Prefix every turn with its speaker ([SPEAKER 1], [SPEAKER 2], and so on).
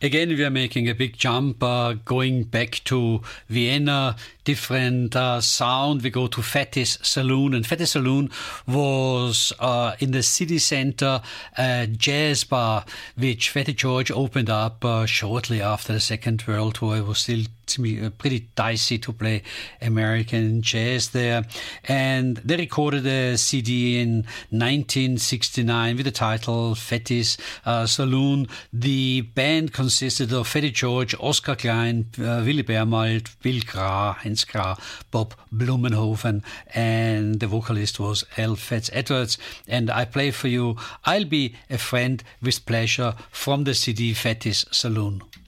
[SPEAKER 1] Again, we are making a big jump, going back to Vienna, different sound. We go to Fatty's Saloon, and Fatty's Saloon was in the city center, a jazz bar, which Fatty George opened up shortly after the Second World War. It was still pretty dicey to play American jazz there. And they recorded a CD in 1969 with the title Fatty's Saloon. The band consisted of Fatty George, Oskar Klein, Willy Bermald, Bill Gra, Heinz Gra, Bob Blumenhofen, and the vocalist was Al Fats Edwards. And I play for you I'll Be a Friend with Pleasure from the CD Fatty's Saloon.